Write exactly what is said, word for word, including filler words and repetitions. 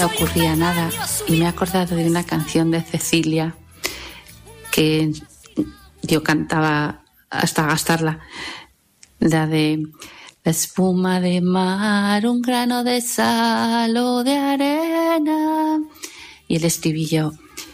no ocurría nada y me he acordado de una canción de Cecilia que yo cantaba hasta gastarla, la de la espuma de mar, un grano de sal o de arena, y el estribillo: